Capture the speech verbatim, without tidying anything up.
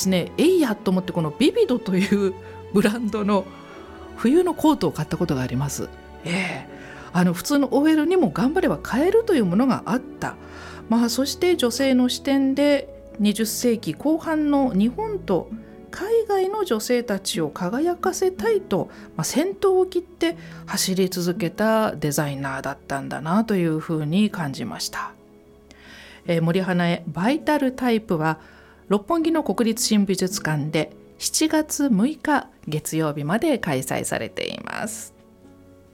ですね、えいやと思ってこのビビドというブランドの冬のコートを買ったことがあります。ええあの普通の オーエル にも頑張れば買えるというものがあった。まあ、そして女性の視点でにじゅっせいきこう半の日本と海外の女性たちを輝かせたいと、まあ、先頭を切って走り続けたデザイナーだったんだなというふうに感じました。えー、森英恵バイタルタイプは六本木の国立新美術館でしちがつむいか月曜日まで開催されています。